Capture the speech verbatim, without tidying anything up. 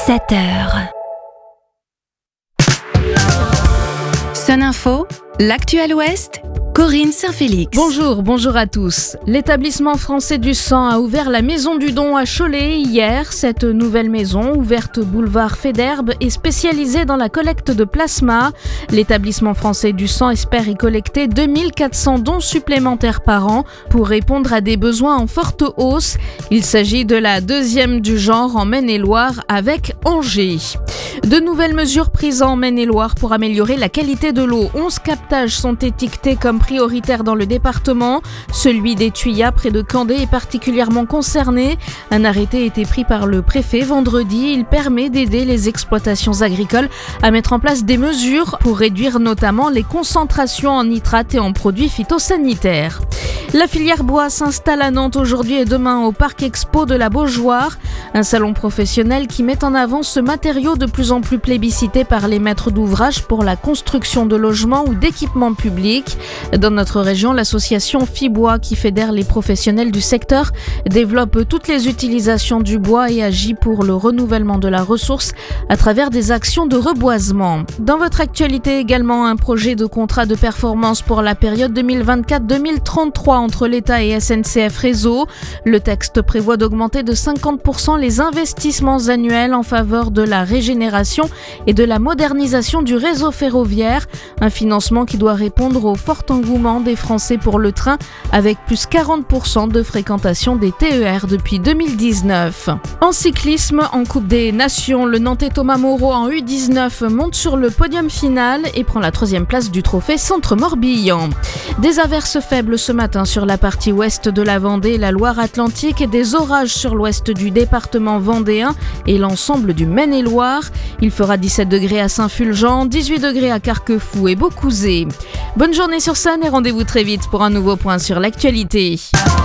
sept heures. Sun Info, l'actuel Ouest, Corinne Saint-Félix. Bonjour, bonjour à tous. L'établissement français du sang a ouvert la maison du don à Cholet hier. Cette nouvelle maison, ouverte boulevard Faidherbe, est spécialisée dans la collecte de plasma. L'établissement français du sang espère y collecter deux mille quatre cents dons supplémentaires par an pour répondre à des besoins en forte hausse. Il s'agit de la deuxième du genre en Maine-et-Loire avec Angers. De nouvelles mesures prises en Maine-et-Loire pour améliorer la qualité de l'eau. onze captages sont étiquetés comme prioritaires dans le département. Celui des Tuyas près de Candé est particulièrement concerné. Un arrêté a été pris par le préfet vendredi. Il permet d'aider les exploitations agricoles à mettre en place des mesures pour réduire notamment les concentrations en nitrates et en produits phytosanitaires. La filière bois s'installe à Nantes aujourd'hui et demain au Parc Expo de la Beaujoire, un salon professionnel qui met en avant ce matériau de plus en plus plébiscité par les maîtres d'ouvrage pour la construction de logements ou d'équipements publics. Dans notre région, l'association Fibois, qui fédère les professionnels du secteur, développe toutes les utilisations du bois et agit pour le renouvellement de la ressource à travers des actions de reboisement. Dans votre actualité également, un projet de contrat de performance pour la période deux mille vingt-quatre deux mille trente-trois entre l'État et S N C F Réseau. Le texte prévoit d'augmenter de cinquante pour cent les investissements annuels en faveur de la régénération et de la modernisation du réseau ferroviaire. Un financement qui doit répondre au fort engouement des Français pour le train, avec plus quarante pour cent de fréquentation des T E R depuis deux mille dix-neuf. En cyclisme, en Coupe des Nations, le Nantais Thomas Moreau en U dix-neuf monte sur le podium final et prend la troisième place du trophée Centre-Morbihan. Des averses faibles ce matin sur la partie ouest de la Vendée et la Loire-Atlantique et des orages sur l'ouest du département vendéen et l'ensemble du Maine-et-Loire. Il fera dix-sept degrés à Saint-Fulgent, dix-huit degrés à Carquefou et Beaucouzé. Bonne journée sur Sun et rendez-vous très vite pour un nouveau point sur l'actualité.